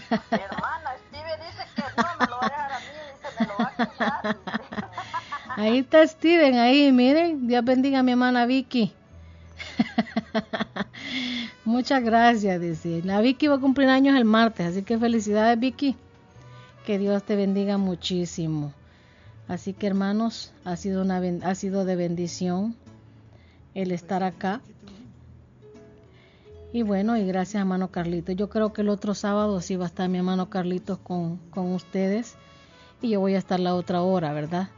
Mi hermana Steve dice que no me lo va a dejar a mí, dice, me lo va a quitar. Ahí está Steven, ahí, miren, Dios bendiga a mi hermana Vicky. Muchas gracias, dice. La Vicky va a cumplir años el martes, así que felicidades, Vicky. Que Dios te bendiga muchísimo. Así que, hermanos, ha sido de bendición el estar acá. Y bueno, y gracias, hermano Carlitos. Yo creo que el otro sábado sí va a estar mi hermano Carlitos con ustedes. Y yo voy a estar la otra hora, ¿verdad?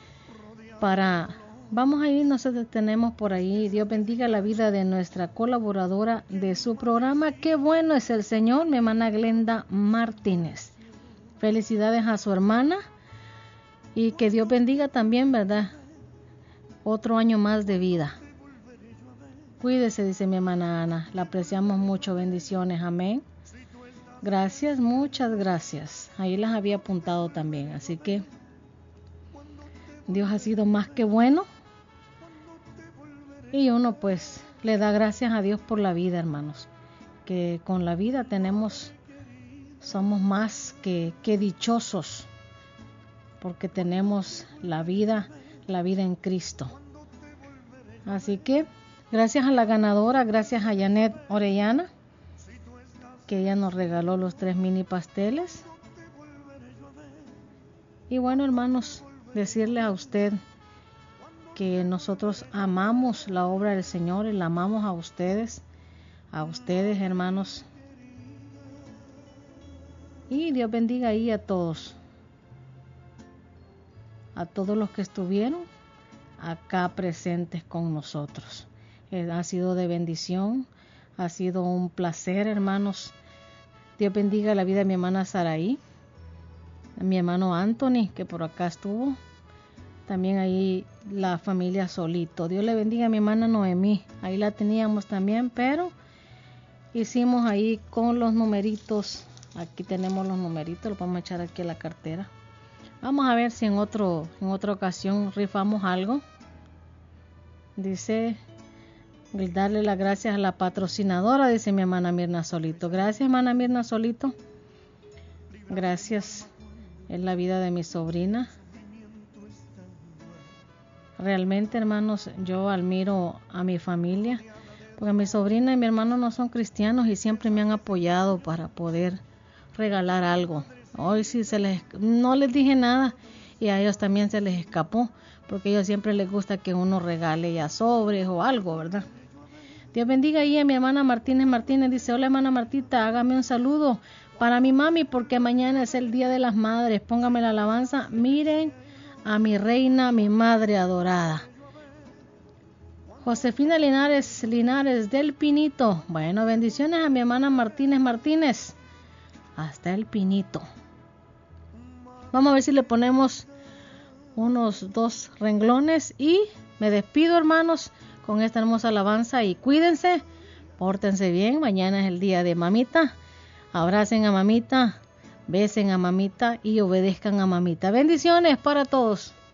Vamos a ir, nos detenemos por ahí. Dios bendiga la vida de nuestra colaboradora de su programa. Qué bueno es el Señor, mi hermana Glenda Martínez. Felicidades a su hermana y que Dios bendiga también, ¿verdad? Otro año más de vida. Cuídese, dice mi hermana Ana. La apreciamos mucho. Bendiciones. Amén. Gracias, muchas gracias. Ahí las había apuntado también. Así que Dios ha sido más que bueno. Y uno pues le da gracias a Dios por la vida, hermanos. Que con la vida somos más que dichosos. Porque tenemos la vida en Cristo. Así que gracias a la ganadora, gracias a Janet Orellana, que ella nos regaló los 3 mini pasteles. Y bueno, hermanos, decirle a usted que nosotros amamos la obra del Señor y la amamos a ustedes, hermanos. Y Dios bendiga ahí a todos los que estuvieron acá presentes con nosotros. Ha sido de bendición, ha sido un placer, hermanos. Dios bendiga la vida de mi hermana Saraí, a mi hermano Anthony, que por acá estuvo. También ahí la familia Solito. Dios le bendiga a mi hermana Noemí. Ahí la teníamos también, pero hicimos ahí con los numeritos. Aquí tenemos los numeritos, los vamos a echar aquí a la cartera. Vamos a ver si en otra ocasión rifamos algo. Dice, darle las gracias a la patrocinadora, dice mi hermana Mirna Solito. Gracias, hermana Mirna Solito. Gracias. Es la vida de mi sobrina. Realmente, hermanos, yo admiro a mi familia, porque mi sobrina y mi hermano no son cristianos y siempre me han apoyado para poder regalar algo. Hoy sí no les dije nada y a ellos también se les escapó, porque a ellos siempre les gusta que uno regale ya sobres o algo, ¿verdad? Dios bendiga ahí a mi hermana Martínez. Dice, hola hermana Martita, hágame un saludo para mi mami porque mañana es el Día de las Madres. Póngame la alabanza. Miren a mi reina, mi madre adorada. Josefina Linares del Pinito. Bueno, bendiciones a mi hermana Martínez. Hasta el Pinito. Vamos a ver si le ponemos unos 2 renglones y me despido, hermanos, con esta hermosa alabanza y cuídense, pórtense bien, mañana es el día de mamita. Abracen a mamita, besen a mamita y obedezcan a mamita. Bendiciones para todos.